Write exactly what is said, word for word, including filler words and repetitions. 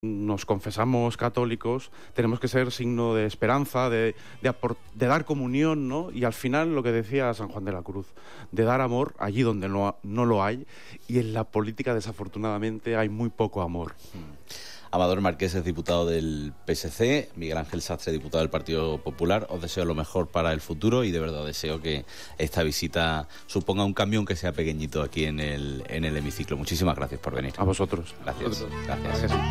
nos confesamos católicos, tenemos que ser signo de esperanza, de, de, aport- de dar comunión, ¿no? Y al final, lo que decía San Juan de la Cruz, de dar amor allí donde no, no lo hay, y en la política, desafortunadamente, hay muy poco amor. Amador Marqués es diputado del P S C, Miguel Ángel Sastre, diputado del Partido Popular. Os deseo lo mejor para el futuro y de verdad deseo que esta visita suponga un cambio, aunque sea pequeñito, aquí en el, en el hemiciclo. Muchísimas gracias por venir. A vosotros. Gracias. A vosotros. Gracias. Gracias.